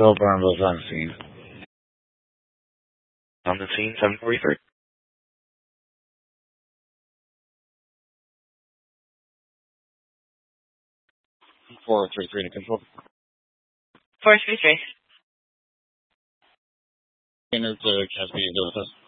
Bill Burns was on scene. On the scene, 743. 433 to control. 433. Container to Cascade, go with us.